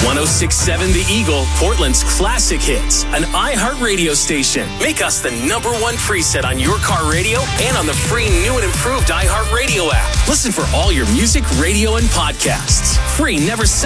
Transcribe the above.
106.7 The Eagle, Portland's classic hits. An iHeart radio station. Make us the #1 preset on your car radio and on the free new and improved iHeart Radio app. Listen for all your music, radio, and podcasts. Free, never